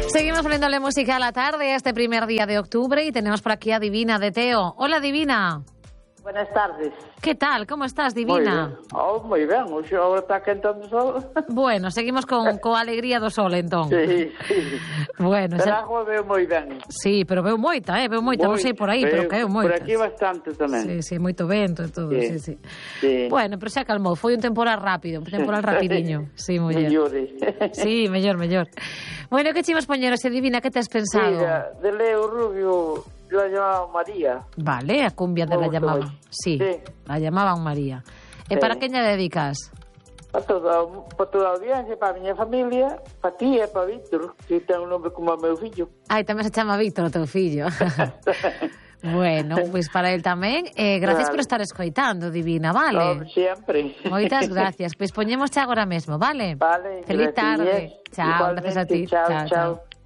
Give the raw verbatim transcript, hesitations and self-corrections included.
Seguimos poniéndole música a la tarde este primer día de octubre y tenemos por aquí a Divina de Teo. Hola, Divina. Buenas tardes. ¿Qué tal? ¿Cómo estás, Divina? Muy bien. Oh, moi ben, hoxe agora está quentando o sol. Bueno, seguimos con, con a alegría do sol, entón. Sí, sí. Bueno, pero xa... a agua veo moi ben. Sí, pero veo moita, eh? Veo moita, non sei por aí, veo, pero caeu moita. Por aquí bastante tamén. Sí, sí, moito vento e todo, sí, sí. sí. sí. Bueno, pero xa calmou, foi un temporal rápido, un temporal rapidiño. Sí, muller. Mellores. Sí, mellor, mellor. Bueno, que chivas poñeros, Divina, que te has pensado? Mira, de Leo Rubio, la llamaba María. Vale, a cumbia de la llamaban. Sí, sí, la llamaban María. E sí. Para quen lle dedicas? Para toda, para toda a audiencia, para a miña familia, para ti e para Víctor, que ten un nome como o meu fillo. Ai, tamén se chama Víctor o teu fillo. Bueno, pois pues para el tamén. Eh, gracias vale. por estar escoitando, Divina, vale? No, sempre. Moitas gracias. Pois pues poñemos agora mesmo, vale? Vale. Feliz tarde. Yes. Chao, gracias a ti. Chao, chao. chao. chao.